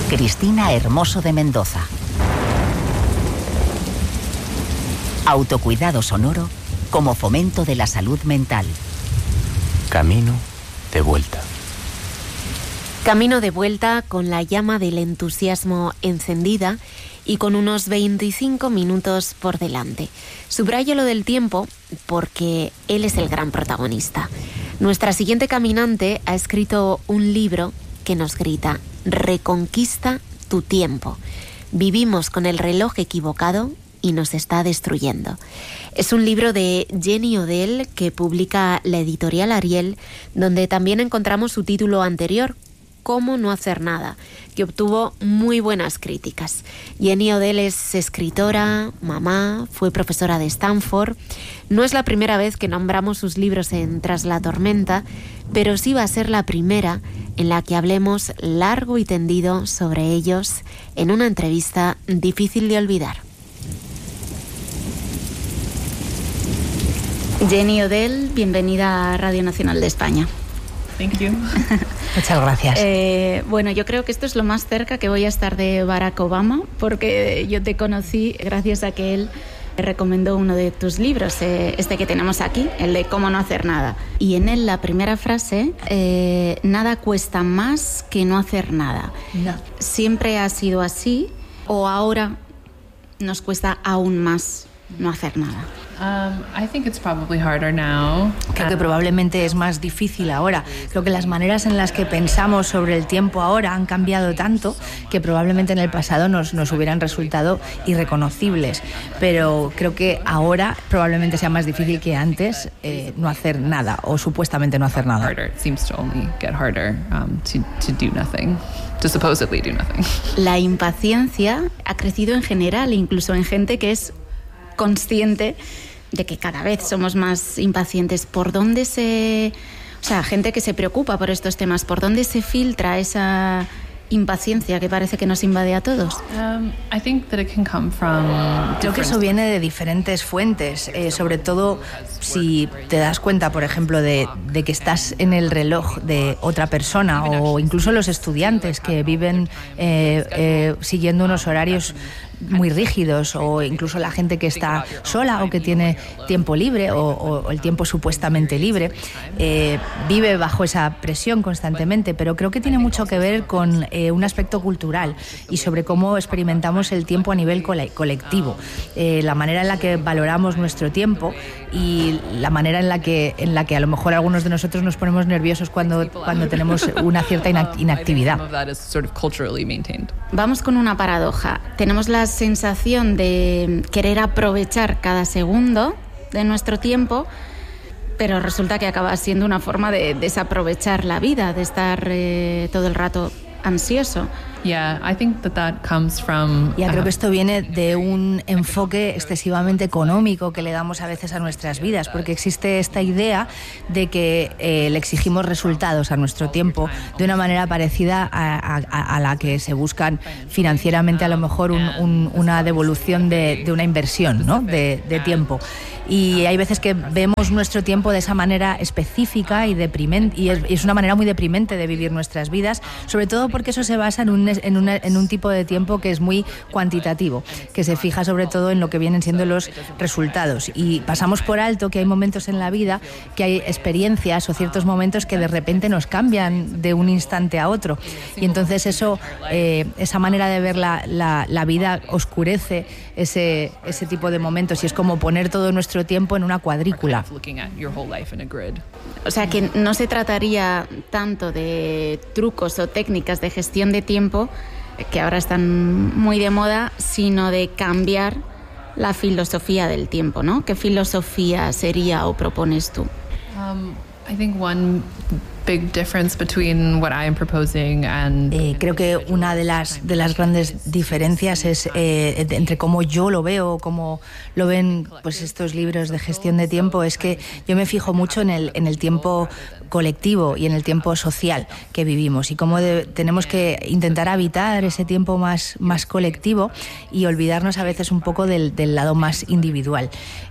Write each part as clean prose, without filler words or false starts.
Cristina Hermoso de Mendoza. Autocuidado sonoro como fomento de la salud mental. Camino de vuelta. Camino de vuelta con la llama del entusiasmo encendida y con unos 25 minutos por delante. Subrayo lo del tiempo porque él es el gran protagonista. Nuestra siguiente caminante ha escrito un libro que nos grita: reconquista tu tiempo. Vivimos con el reloj equivocado y nos está destruyendo. Es un libro de Jenny Odell que publica la editorial Ariel, donde también encontramos su título anterior, Cómo no hacer nada, que obtuvo muy buenas críticas. Jenny Odell es escritora, mamá, fue profesora de Stanford. No es la primera vez que nombramos sus libros en Tras la tormenta, pero sí va a ser la primera en la que hablemos largo y tendido sobre ellos en una entrevista difícil de olvidar. Jenny Odell, bienvenida a Radio Nacional de España. Thank you. Muchas gracias. Bueno, yo creo que esto es lo más cerca que voy a estar de Barack Obama, porque yo te conocí gracias a que él recomendó uno de tus libros, este que tenemos aquí, el de Cómo no hacer nada. Y en él la primera frase, nada cuesta más que no hacer nada. No. ¿Siempre ha sido así o ahora nos cuesta aún más no hacer nada? I think it's probably harder now. Creo que probablemente es más difícil ahora. Creo que las maneras en las que pensamos sobre el tiempo ahora han cambiado tanto que probablemente en el pasado nos hubieran resultado irreconocibles. Pero creo que ahora probablemente sea más difícil que antes no hacer nada, o supuestamente no hacer nada. It seems to only get harder to do nothing. To supposedly do nothing. La impaciencia ha crecido en general, incluso en gente que es consciente de que cada vez somos más impacientes. ¿Por dónde gente que se preocupa por estos temas, por dónde se filtra esa impaciencia que parece que nos invade a todos? I think that it can come from Creo que eso viene de diferentes fuentes, sobre todo si te das cuenta, por ejemplo, de que estás en el reloj de otra persona, o incluso los estudiantes que viven siguiendo unos horarios muy rígidos, o incluso la gente que está sola o que tiene tiempo libre o el tiempo supuestamente libre, vive bajo esa presión constantemente. Pero creo que tiene mucho que ver con un aspecto cultural y sobre cómo experimentamos el tiempo a nivel colectivo, la manera en la que valoramos nuestro tiempo y la manera en la que a lo mejor algunos de nosotros nos ponemos nerviosos cuando tenemos una cierta inactividad. Vamos con una paradoja. Tenemos la sensación de querer aprovechar cada segundo de nuestro tiempo, pero resulta que acaba siendo una forma de desaprovechar la vida, de estar todo el rato ansioso. Yeah, I think that comes from. Creo que esto viene de un enfoque excesivamente económico que le damos a veces a nuestras vidas, porque existe esta idea de que le exigimos resultados a nuestro tiempo de una manera parecida a la que se buscan financieramente, a lo mejor una devolución de una inversión, ¿no? de tiempo. Y hay veces que vemos nuestro tiempo de esa manera específica y deprimente, y es una manera muy deprimente de vivir nuestras vidas, sobre todo porque eso se basa en un tipo de tiempo que es muy cuantitativo, que se fija sobre todo en lo que vienen siendo los resultados, y pasamos por alto que hay momentos en la vida, que hay experiencias o ciertos momentos que de repente nos cambian de un instante a otro, y entonces eso, esa manera de ver la vida oscurece ese tipo de momentos, y es como poner todo nuestro tiempo en una cuadrícula. O sea que no se trataría tanto de trucos o técnicas de gestión de tiempo, que ahora están muy de moda, sino de cambiar la filosofía del tiempo, ¿no? ¿Qué filosofía sería o propones tú? I think one big difference between what I am proposing and creo que una de las grandes diferencias es entre cómo yo lo veo, cómo lo ven pues estos libros de gestión de tiempo, es que yo me fijo mucho en el tiempo colectivo y en el tiempo social que vivimos, y cómo tenemos que intentar habitar ese tiempo más colectivo y olvidarnos a veces un poco del lado más individual.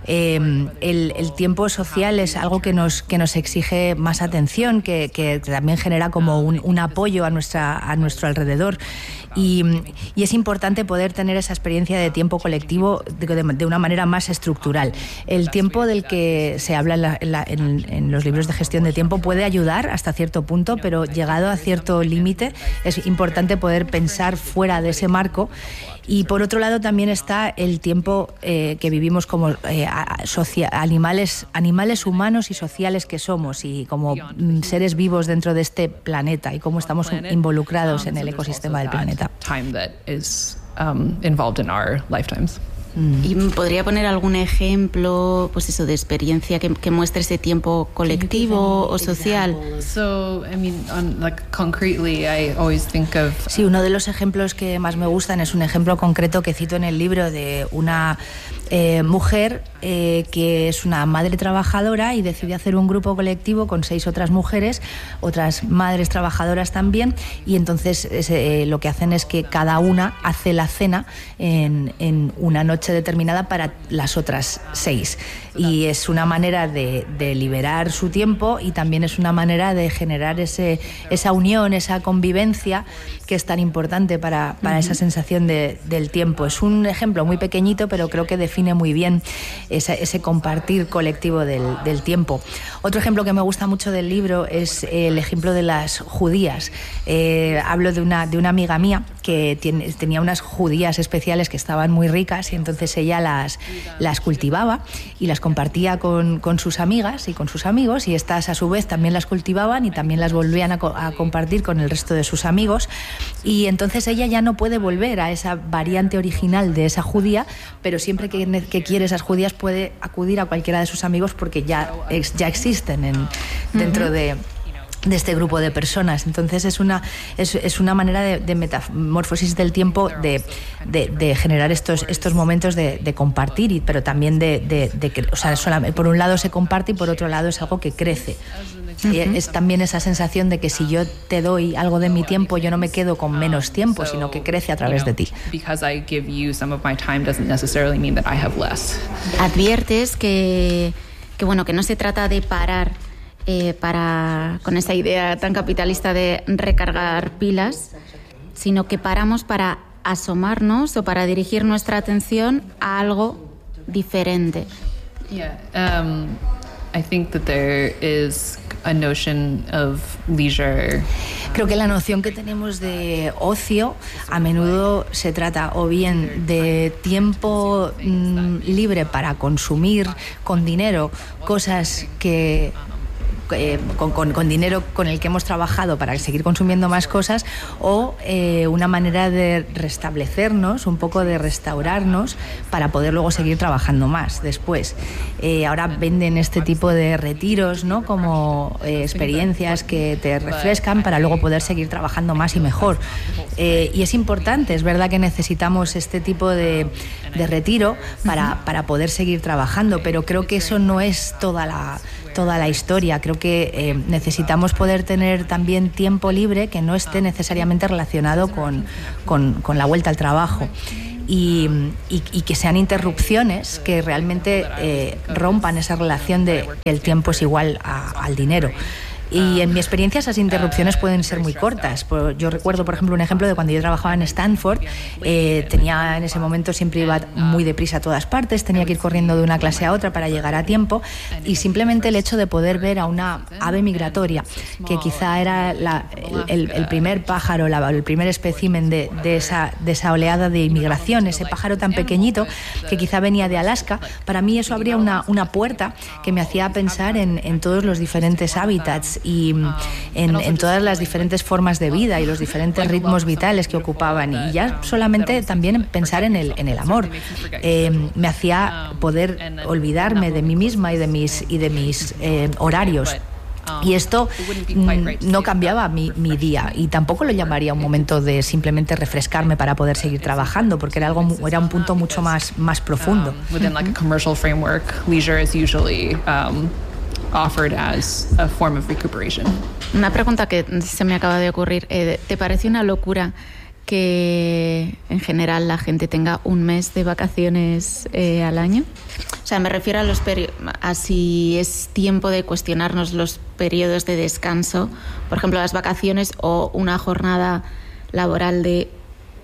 El tiempo social es algo que nos exige más atención, que también genera como un apoyo a nuestro alrededor, Y es importante poder tener esa experiencia de tiempo colectivo de una manera más estructural. El tiempo del que se habla en los libros de gestión de tiempo puede ayudar hasta cierto punto, pero llegado a cierto límite es importante poder pensar fuera de ese marco. Y por otro lado también está el tiempo que vivimos como animales humanos y sociales que somos, y como seres vivos dentro de este planeta, y cómo estamos involucrados en el ecosistema del planeta. ¿Y podría poner algún ejemplo, pues eso, de experiencia que muestre ese tiempo colectivo o social? Sí, uno de los ejemplos que más me gustan es un ejemplo concreto que cito en el libro de una mujer que es una madre trabajadora y decide hacer un grupo colectivo con 6 otras mujeres, otras madres trabajadoras también, y entonces lo que hacen es que cada una hace la cena en una noche determinada para las otras 6, y es una manera de liberar su tiempo, y también es una manera de generar esa unión, esa convivencia que es tan importante para esa sensación del tiempo. Es un ejemplo muy pequeñito, pero creo que define muy bien ese compartir colectivo del tiempo. Otro ejemplo que me gusta mucho del libro es el ejemplo de las judías. Hablo de una amiga mía que tenía unas judías especiales que estaban muy ricas, y entonces ella las cultivaba y las compartía con sus amigas y con sus amigos, y estas a su vez también las cultivaban y también las volvían a compartir con el resto de sus amigos, y entonces ella ya no puede volver a esa variante original de esa judía, pero siempre que quiere esas judías puede acudir a cualquiera de sus amigos porque ya existen dentro de este grupo de personas. Entonces es una manera de metamorfosis del tiempo, de generar estos momentos de compartir, pero también o sea, por un lado se comparte y por otro lado es algo que crece. Es también esa sensación de que si yo te doy algo de mi tiempo, yo no me quedo con menos tiempo, sino que crece a través de ti. Adviertes que no se trata de parar con esa idea tan capitalista de recargar pilas, sino que paramos para asomarnos o para dirigir nuestra atención a algo diferente. I think that there is a notion of leisure. Creo que la noción que tenemos de ocio a menudo se trata o bien de tiempo libre para consumir con dinero cosas que con dinero con el que hemos trabajado para seguir consumiendo más cosas, o una manera de restablecernos, un poco de restaurarnos para poder luego seguir trabajando más después. Ahora venden este tipo de retiros, ¿no?, como experiencias que te refrescan para luego poder seguir trabajando más y mejor. Y es importante, es verdad que necesitamos este tipo de retiro para poder seguir trabajando, pero creo que eso no es toda la historia. Creo que necesitamos poder tener también tiempo libre que no esté necesariamente relacionado con la vuelta al trabajo. Y que sean interrupciones que realmente rompan esa relación de que el tiempo es igual al dinero. Y en mi experiencia esas interrupciones pueden ser muy cortas. Yo recuerdo, por ejemplo, un ejemplo de cuando yo trabajaba en Stanford. Tenía en ese momento, siempre iba muy deprisa a todas partes, tenía que ir corriendo de una clase a otra para llegar a tiempo, y simplemente el hecho de poder ver a una ave migratoria, que quizá era el primer pájaro, el primer espécimen de esa oleada de inmigración, ese pájaro tan pequeñito que quizá venía de Alaska, para mí eso abría una puerta que me hacía pensar en todos los diferentes hábitats y en todas las diferentes formas de vida y los diferentes ritmos vitales que ocupaban, y ya solamente también pensar en el amor me hacía poder olvidarme de mí misma y de mis horarios. Y esto no cambiaba mi día, y tampoco lo llamaría un momento de simplemente refrescarme para poder seguir trabajando, porque era un punto mucho más profundo. Within like a commercial framework, leisure is usually offered as a form of recuperation. Una pregunta que se me acaba de ocurrir. ¿Te parece una locura que en general la gente tenga un mes de vacaciones al año? O sea, me refiero a si es tiempo de cuestionarnos los periodos de descanso, por ejemplo, las vacaciones o una jornada laboral de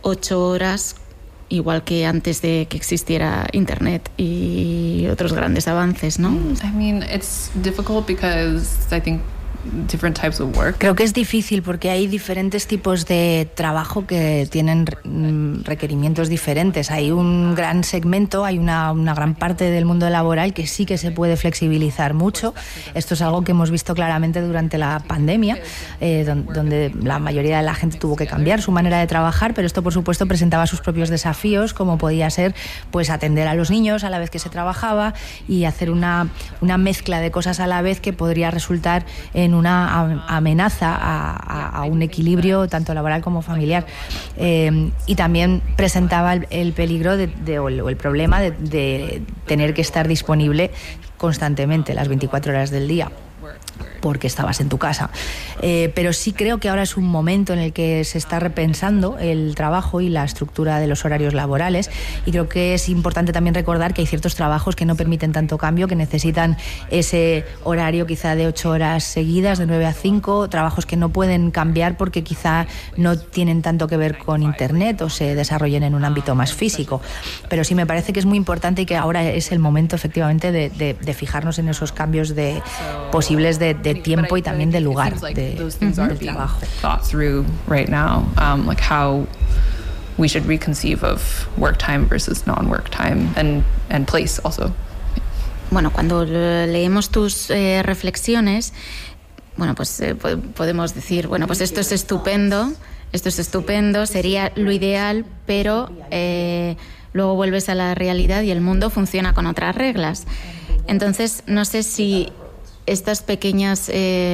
8 horas, igual que antes de que existiera Internet y otros grandes avances, ¿no? I mean, it's difficult because I think different types of work. Creo que es difícil porque hay diferentes tipos de trabajo que tienen requerimientos diferentes. Hay un gran segmento, hay una gran parte del mundo laboral que sí que se puede flexibilizar mucho. Esto es algo que hemos visto claramente durante la pandemia, donde la mayoría de la gente tuvo que cambiar su manera de trabajar, pero esto por supuesto presentaba sus propios desafíos, como podía ser pues atender a los niños a la vez que se trabajaba y hacer una mezcla de cosas a la vez que podría resultar en una amenaza a un equilibrio tanto laboral como familiar. Y también presentaba el peligro o el problema de tener que estar disponible constantemente las 24 horas del día, porque estabas en tu casa. Pero sí creo que ahora es un momento en el que se está repensando el trabajo y la estructura de los horarios laborales, y creo que es importante también recordar que hay ciertos trabajos que no permiten tanto cambio, que necesitan ese horario quizá de 8 horas seguidas, de 9 a 5, trabajos que no pueden cambiar porque quizá no tienen tanto que ver con Internet o se desarrollen en un ámbito más físico. Pero sí me parece que es muy importante y que ahora es el momento efectivamente de fijarnos en esos cambios posibles de tiempo y también de lugar del trabajo. Right now, like how we should reconceive of work time versus non-work time and place also. Bueno, cuando leemos tus reflexiones, bueno, pues podemos decir, bueno, pues esto es estupendo, sería lo ideal, pero luego vuelves a la realidad y el mundo funciona con otras reglas. Entonces, no sé si estas pequeñas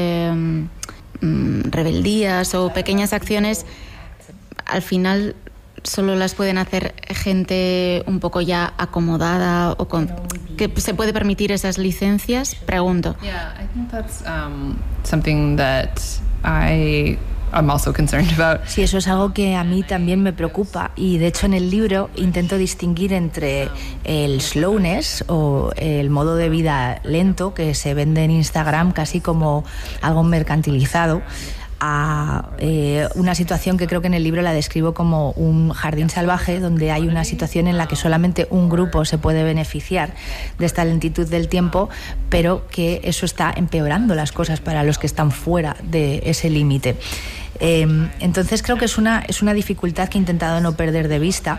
rebeldías o pequeñas acciones al final solo las pueden hacer gente un poco ya acomodada o que se puede permitir esas licencias, pregunto. Yeah, I think that's something that I'm also concerned about. Sí, eso es algo que a mí también me preocupa, y de hecho en el libro intento distinguir entre el slowness o el modo de vida lento que se vende en Instagram casi como algo mercantilizado, a una situación que creo que en el libro la describo como un jardín salvaje, donde hay una situación en la que solamente un grupo se puede beneficiar de esta lentitud del tiempo, pero que eso está empeorando las cosas para los que están fuera de ese límite. Entonces creo que es una dificultad que he intentado no perder de vista,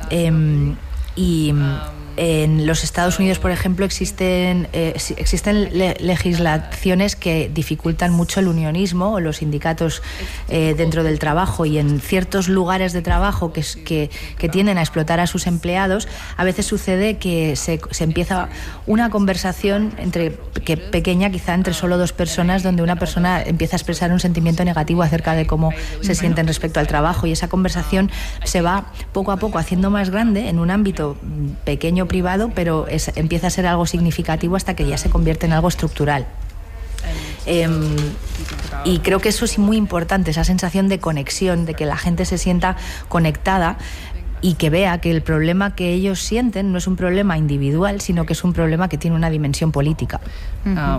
y en los Estados Unidos, por ejemplo, existen legislaciones que dificultan mucho el unionismo o los sindicatos dentro del trabajo, y en ciertos lugares de trabajo que tienden a explotar a sus empleados, a veces sucede que se empieza una conversación pequeña, quizá entre solo dos personas, donde una persona empieza a expresar un sentimiento negativo acerca de cómo se sienten respecto al trabajo, y esa conversación se va poco a poco haciendo más grande en un ámbito pequeño, privado, pero empieza a ser algo significativo hasta que ya se convierte en algo estructural. Y creo que eso es muy importante, esa sensación de conexión, de que la gente se sienta conectada y que vea que el problema que ellos sienten no es un problema individual, sino que es un problema que tiene una dimensión política.